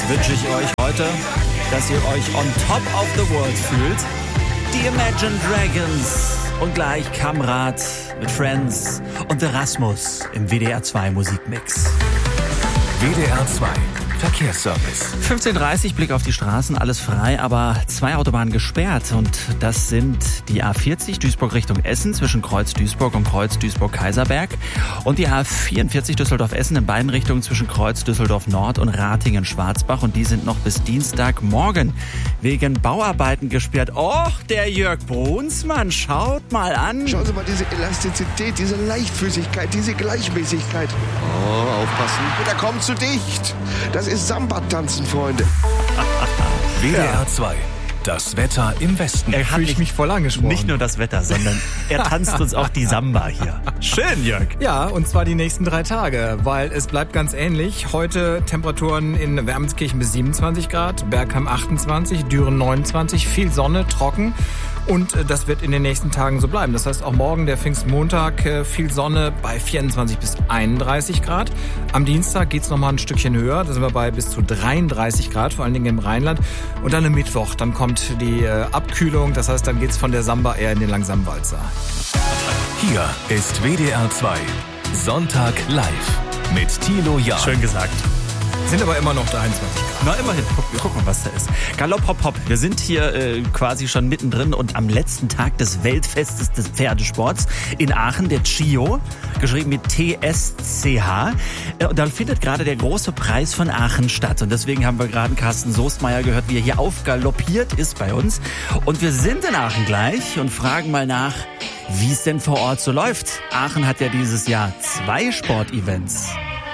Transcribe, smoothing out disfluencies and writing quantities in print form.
wünsche ich euch heute, dass ihr euch on top of the world fühlt. Die Imagine Dragons und gleich Kamrat mit Friends und Erasmus im WDR 2 Musikmix. WDR 2 Verkehrsservice. 15:30 Blick auf die Straßen, alles frei, aber 2 Autobahnen gesperrt. Und das sind die A40 Duisburg Richtung Essen zwischen Kreuz Duisburg und Kreuz Duisburg-Kaiserberg und die A44 Düsseldorf-Essen in beiden Richtungen zwischen Kreuz Düsseldorf-Nord und Ratingen-Schwarzbach. Und die sind noch bis Dienstagmorgen wegen Bauarbeiten gesperrt. Och, der Jörg Brunsmann, schaut mal an. Schauen Sie mal, diese Elastizität, diese Leichtfüßigkeit, diese Gleichmäßigkeit. Oh, aufpassen. Der kommt zu dicht. Das ist Samba-Tanzen, Freunde. WDR 2. Das Wetter im Westen. Er hat mich voll angesprochen. Nicht nur das Wetter, sondern er tanzt uns auch die Samba hier. Schön, Jörg. Ja, und zwar die nächsten 3 Tage, weil es bleibt ganz ähnlich. Heute Temperaturen in Wermelskirchen bis 27 Grad, Bergheim 28, Düren 29, viel Sonne, trocken. Und das wird in den nächsten Tagen so bleiben. Das heißt auch morgen, der Pfingstmontag, viel Sonne bei 24 bis 31 Grad. Am Dienstag geht's nochmal ein Stückchen höher. Da sind wir bei bis zu 33 Grad, vor allen Dingen im Rheinland. Und dann am Mittwoch, dann kommt die Abkühlung. Das heißt, dann geht's von der Samba eher in den langsamen Walzer. Hier ist WDR 2 Sonntag live mit Thilo Jahn. Schön gesagt. Sind aber immer noch 23 Grad. Na, immerhin. Guck mal, was da ist. Galopp, hopp, hopp. Wir sind hier quasi schon mittendrin und am letzten Tag des Weltfestes des Pferdesports in Aachen, der CHIO, geschrieben mit TSCH. Und da findet gerade der große Preis von Aachen statt. Und deswegen haben wir gerade Carsten Soestmeier gehört, wie er hier aufgaloppiert ist bei uns. Und wir sind in Aachen gleich und fragen mal nach, wie es denn vor Ort so läuft. Aachen hat ja dieses Jahr 2 Sportevents.